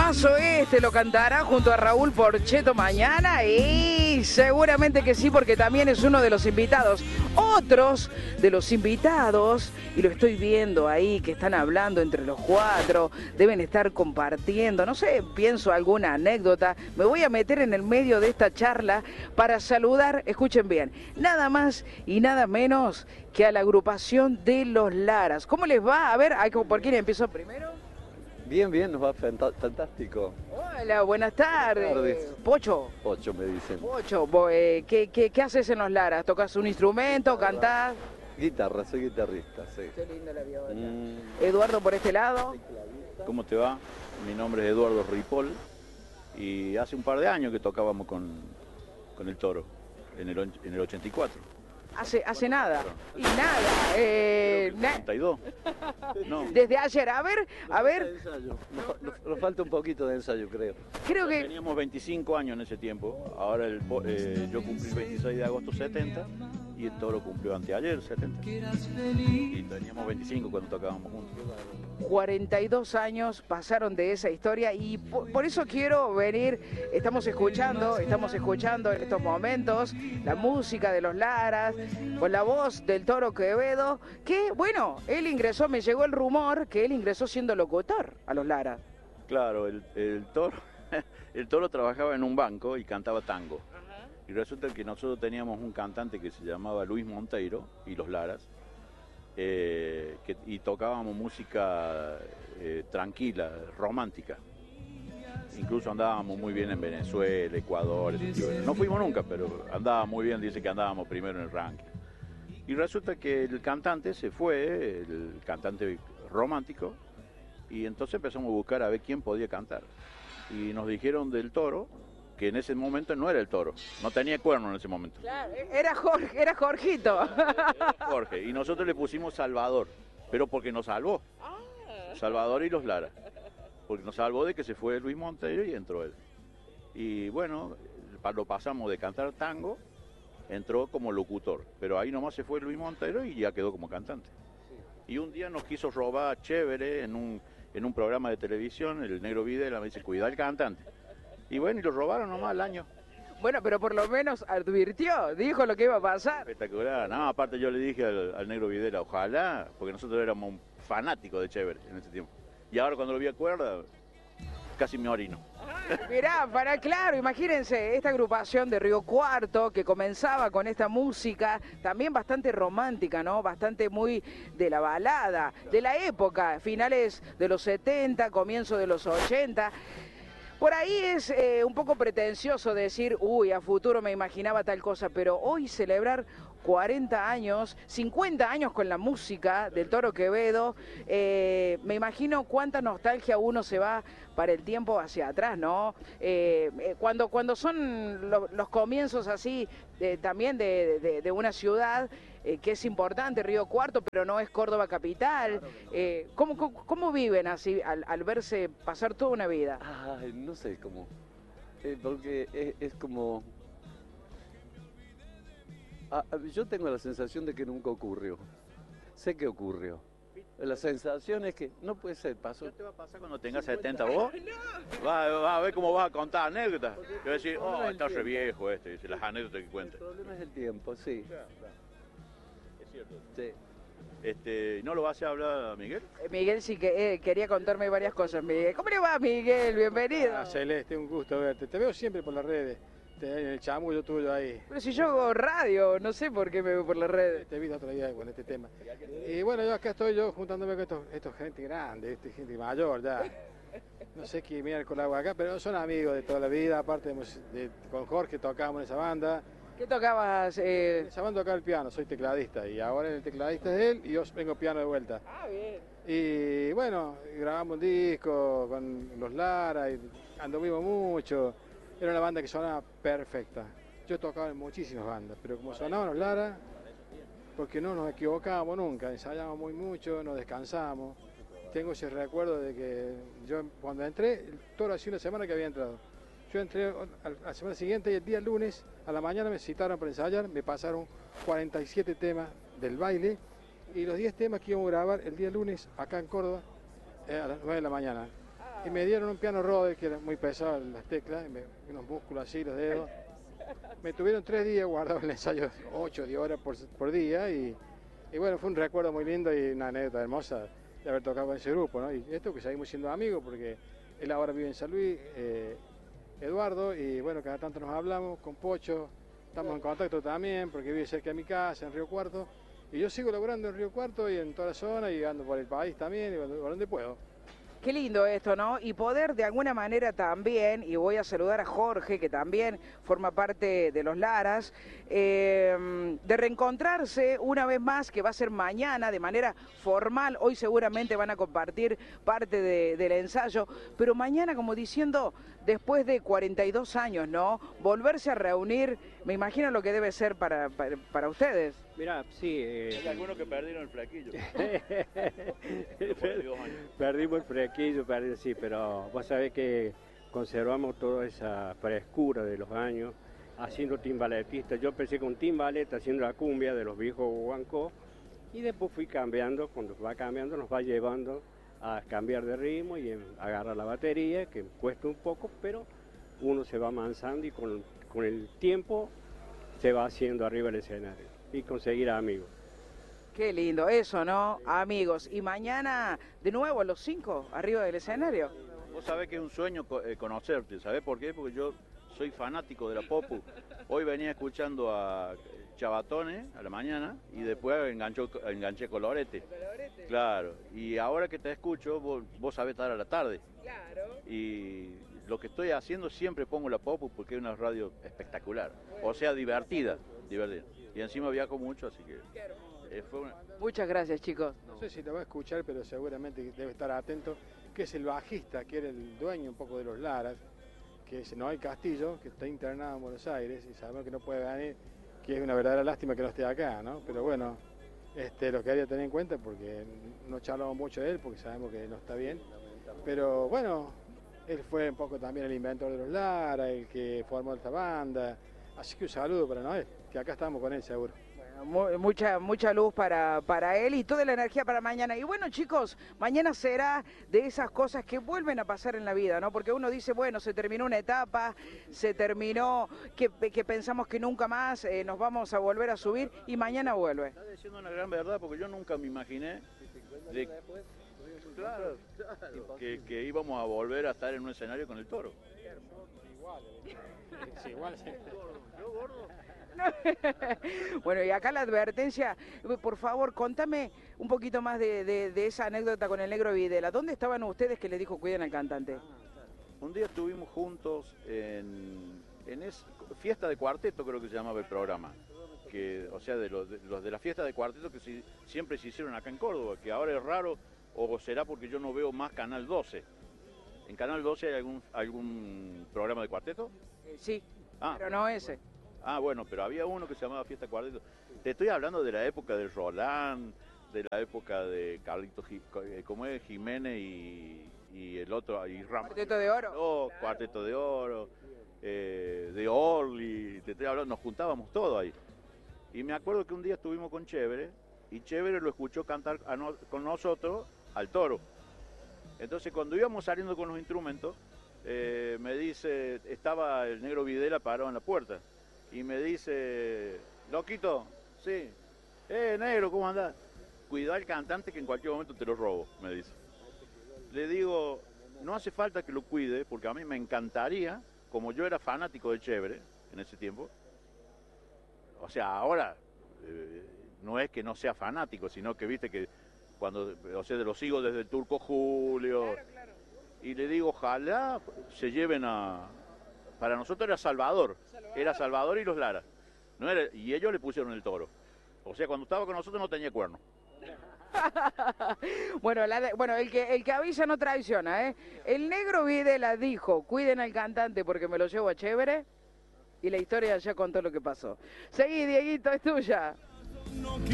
Temazo este, lo cantará junto a Raúl Porcheto mañana y seguramente que sí, porque también es uno de los invitados. Otros de los invitados, y lo estoy viendo ahí, que están hablando entre los cuatro, deben estar compartiendo, no sé, pienso alguna anécdota. Me voy a meter en el medio de esta charla para saludar, escuchen bien, nada más y nada menos que a la agrupación de Los Laras. ¿Cómo les va? A ver, ¿por quién empiezo primero? Bien, bien, nos va fantástico. Hola, buenas tardes. Buenas tardes. Pocho. Pocho me dicen. Pocho, ¿qué haces en Los Laras? ¿Tocas un instrumento? ¿Cantás? Guitarra, soy guitarrista, sí. Qué linda la viola. Eduardo, por este lado. ¿Cómo te va? Mi nombre es Eduardo Ripoll y hace un par de años que tocábamos con el Toro, en el 84. Hace nada. Y nada. 82. No. Desde ayer, a ver. Ensayo. Nos falta un poquito de ensayo, creo. Creo que... Teníamos 25 años en ese tiempo. Ahora yo cumplí el 26 de agosto 70 y el Toro cumplió anteayer 70. Y teníamos 25 cuando tocábamos juntos. 42 años pasaron de esa historia y por eso quiero venir. Estamos escuchando en estos momentos la música de Los Laras con la voz del Toro Quevedo, que bueno, él ingresó, me llegó el rumor que él ingresó siendo locutor a Los Laras. Claro, el Toro trabajaba en un banco y cantaba tango. Y resulta que nosotros teníamos un cantante que se llamaba Luis Monteiro y Los Laras. Y tocábamos música tranquila, romántica. Incluso andábamos muy bien en Venezuela, Ecuador. No fuimos nunca, pero andábamos muy bien, dice que andábamos primero en el ranking. Y resulta que el cantante se fue, el cantante romántico, y entonces empezamos a buscar a ver quién podía cantar. Y nos dijeron del Toro, que en ese momento no era el Toro, no tenía cuerno en ese momento. Claro, era Jorgito. Era Jorge, y nosotros le pusimos Salvador, pero porque nos salvó. Salvador y Los Laras, porque nos salvó de que se fue Luis Monteiro y entró él. Y bueno, lo pasamos de cantar tango, entró como locutor, pero ahí nomás se fue Luis Monteiro y ya quedó como cantante. Y un día nos quiso robar chévere en un programa de televisión, el Negro Videla me dice, cuidá al cantante. Y bueno, y lo robaron nomás al año. Bueno, pero por lo menos advirtió, dijo lo que iba a pasar. Espectacular. No, aparte yo le dije al Negro Videla, ojalá, porque nosotros éramos fanáticos de Chévere en ese tiempo. Y ahora cuando lo vi a cuerda, casi me orino. Mirá, claro, imagínense, esta agrupación de Río Cuarto que comenzaba con esta música también bastante romántica, ¿no? Bastante muy de la balada, de la época, finales de los 70, comienzo de los 80. Por ahí es un poco pretencioso decir, uy, a futuro me imaginaba tal cosa, pero hoy celebrar 40 años, 50 años con la música del Toro Quevedo, me imagino cuánta nostalgia uno se va para el tiempo hacia atrás, ¿no? Cuando son los comienzos así, también de una ciudad que es importante, Río Cuarto, pero no es Córdoba capital. ¿Cómo viven así al verse pasar toda una vida? Ay, no sé cómo. Porque es como... yo tengo la sensación de que nunca ocurrió. Sé que ocurrió. La sensación es que no puede ser, pasó. ¿Qué te va a pasar cuando tengas 70 vos? Va a ver cómo vas a contar anécdotas. Te vas a decir, oh, está re viejo dice, las anécdotas que cuenta. El problema es el tiempo, sí. Claro. Es cierto. Sí. ¿No lo vas a hablar, Miguel? Miguel sí que quería contarme varias cosas. Miguel, ¿cómo le va, Miguel? Bienvenido. Celeste, un gusto verte. Te veo siempre por las redes. El chamullo tuyo ahí. Pero si yo hago radio, no sé por qué me veo por las redes. Te vi el otro día con este tema. Y bueno, yo acá estoy juntándome con estos gente grande, gente mayor ya. No sé qué miércoles hago acá, pero son amigos de toda la vida. Aparte con Jorge tocábamos en esa banda. ¿Qué tocabas? En esa banda tocaba el piano, soy tecladista. Y ahora el tecladista es él y yo vengo piano de vuelta. Ah, bien. Y bueno, grabamos un disco con Los Lara y anduvimos mucho. Era una banda que sonaba perfecta. Yo tocaba en muchísimas bandas, pero como sonaban Los Lara, porque no nos equivocábamos nunca, ensayábamos muy mucho, nos descansábamos. Tengo ese recuerdo de que yo cuando entré, el Toro hacía una semana que había entrado. Yo entré a la semana siguiente y el día lunes a la mañana me citaron para ensayar, me pasaron 47 temas del baile y los 10 temas que íbamos a grabar el día lunes acá en Córdoba a las 9 de la mañana. y me dieron un piano Rhodes, que era muy pesado en las teclas, y unos músculos así, los dedos. Me tuvieron 3 días guardado en el ensayo, 8 o 10 horas por día, y bueno, fue un recuerdo muy lindo y una anécdota hermosa de haber tocado con ese grupo, ¿no? Y esto que seguimos siendo amigos, porque él ahora vive en San Luis, Eduardo, y bueno, cada tanto nos hablamos con Pocho, estamos en contacto también, porque vive cerca de mi casa, en Río Cuarto, y yo sigo laburando en Río Cuarto y en toda la zona, y ando por el país también, y por donde puedo. Qué lindo esto, ¿no? Y poder de alguna manera también, y voy a saludar a Jorge, que también forma parte de los Laras, de reencontrarse una vez más, que va a ser mañana de manera formal. Hoy seguramente van a compartir parte del ensayo, pero mañana, como diciendo, después de 42 años, ¿no? Volverse a reunir, me imagino lo que debe ser para ustedes. Mirá, sí. Hay algunos que perdieron el flequillo. Perdimos el flequillo, sí, pero vos sabés que conservamos toda esa frescura de los años, haciendo timbaletista. Yo empecé con timbaleta, haciendo la cumbia de los viejos guancó, y después fui cambiando, cuando va cambiando nos va llevando a cambiar de ritmo y agarrar la batería, que cuesta un poco, pero uno se va amansando y con el tiempo se va haciendo arriba el escenario y conseguir amigos. Qué lindo eso, ¿no? Amigos. Y mañana, de nuevo, los 5 arriba del escenario. Vos sabés que es un sueño conocerte, ¿sabés por qué? Porque yo soy fanático de la Popu. Hoy venía escuchando a Chabatone a la mañana y después enganché Colorete. Claro, y ahora que te escucho, vos sabés estar a la tarde. Claro. Y lo que estoy haciendo siempre pongo la Popu porque es una radio espectacular. O sea, divertida. Y encima viajo mucho, así que fue una... Muchas gracias, chicos. No sé si te va a escuchar, pero seguramente debe estar atento, que es el bajista, que era el dueño un poco de los Laras, que es Noel Castillo, que está internado en Buenos Aires y sabemos que no puede venir, que es una verdadera lástima que no esté acá, ¿no? Pero bueno, lo quería tener en cuenta porque no charlamos mucho de él, porque sabemos que no está bien. Pero bueno, él fue un poco también el inventor de los Laras, el que formó esta banda. Así que un saludo para Noel, que acá estamos con él seguro. Bueno, mucha luz para él y toda la energía para mañana. Y bueno, chicos, mañana será de esas cosas que vuelven a pasar en la vida, ¿no? Porque uno dice, bueno, se terminó una etapa, se terminó, que pensamos que nunca más nos vamos a volver a subir y mañana vuelve. Está diciendo una gran verdad porque yo nunca me imaginé que íbamos a volver a estar en un escenario con el Toro. Igual. Bueno, y acá la advertencia, por favor, contame un poquito más de esa anécdota con el Negro Videla. ¿Dónde estaban ustedes que le dijo cuiden al cantante? Un día estuvimos juntos en fiesta de cuarteto, creo que se llamaba el programa. O sea, de los de la fiesta de cuarteto que siempre se hicieron acá en Córdoba, que ahora es raro, o será porque yo no veo más Canal 12. ¿En Canal 12 hay algún programa de cuarteto? Sí, pero no ese. Bueno, pero había uno que se llamaba Fiesta Cuarteto. Te estoy hablando de la época del Roland, de la época de Carlitos, como es Jiménez y el otro, y Ramos. Cuarteto de Oro. No, claro. Cuarteto de Oro, de Orly, te estoy hablando, nos juntábamos todos ahí. Y me acuerdo que un día estuvimos con Chévere, y Chévere lo escuchó cantar con nosotros al Toro. Entonces cuando íbamos saliendo con los instrumentos, me dice, estaba el Negro Videla parado en la puerta, y me dice, loquito, sí, negro, ¿cómo andás? Cuidá al cantante que en cualquier momento te lo robo, me dice. Le digo, no hace falta que lo cuide, porque a mí me encantaría, como yo era fanático de Chévere en ese tiempo, o sea, ahora no es que no sea fanático, sino que viste que cuando, o sea, lo sigo desde el Turco Julio, claro. Y le digo, ojalá se lleven para nosotros era Salvador y los Lara, y ellos le pusieron el Toro, o sea, cuando estaba con nosotros no tenía cuerno. Bueno, el que avisa no traiciona, ¿eh? El Negro Videla dijo, cuiden al cantante porque me lo llevo a Chévere, y la historia ya contó lo que pasó. Seguí, Dieguito, es tuya.